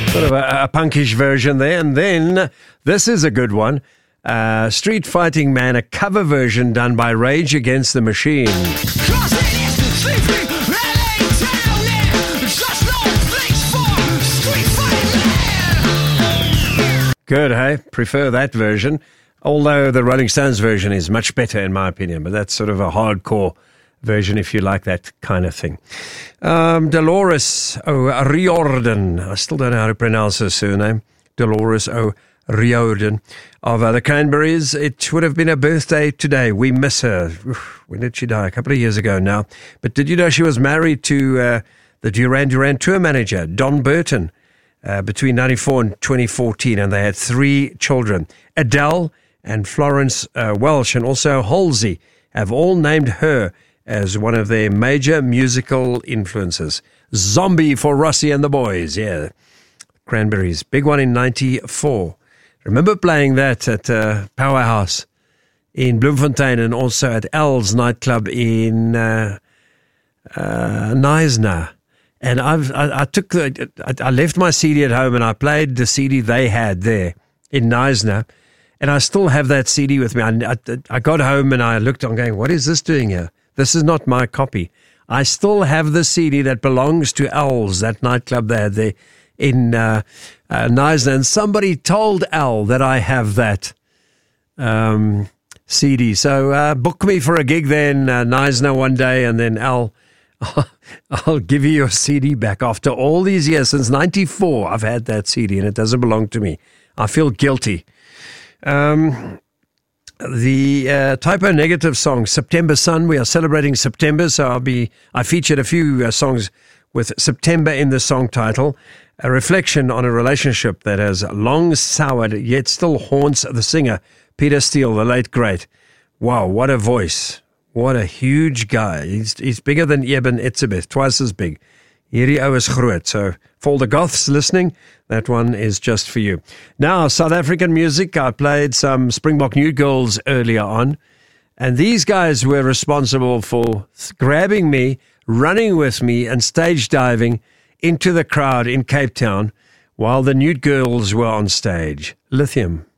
Sort of a punkish version there. And then this is a good one. Street Fighting Man, a cover version done by Rage Against the Machine. Good, hey? Prefer that version. Although the Rolling Stones version is much better in my opinion, but that's sort of a hardcore version if you like that kind of thing. Dolores O'Riordan. I still don't know how to pronounce her surname. Dolores O'Riordan of the Cranberries. It would have been her birthday today. We miss her. When did she die? A couple of years ago now. But did you know she was married to the Duran Duran tour manager, Don Burton, between 1994 and 2014, and they had 3 children. Adele and Florence Welch and also Halsey have all named her as one of their major musical influences. Zombie for Rossi and the Boys, yeah. Cranberries, big one in 94. Remember playing that at Powerhouse in Bloemfontein and also at L's nightclub in Knysna. And I left my CD at home and I played the CD they had there in Knysna. And I still have that CD with me. I got home and I looked on going, what is this doing here? This is not my copy. I still have the CD that belongs to Al's, that nightclub they had there in Knysna. And somebody told Al that I have that CD. So book me for a gig there in Knysna one day, and then Al, I'll give you your CD back. After all these years, since 94, I've had that CD and it doesn't belong to me. I feel guilty. The Typo Negative song, September Sun. We are celebrating September, so I featured a few songs with September in the song title, a reflection on a relationship that has long soured yet still haunts the singer, Peter Steele, the late great. Wow, what a voice. What a huge guy. He's bigger than Eben Etzebeth, twice as big. Hierdie ou is groot. So for all the goths listening, that one is just for you. Now, South African music. I played some Springbok New Girls earlier on, and these guys were responsible for grabbing me, running with me, and stage diving into the crowd in Cape Town while the Nude Girls were on stage. Lithium.